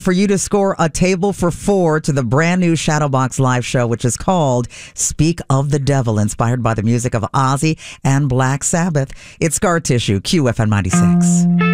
for you to score a table for four to the brand new Shadowbox live show, which is called Speak of the Devil, inspired by the music of Ozzy and Black Sabbath. It's Scar Tissue, QFN 96.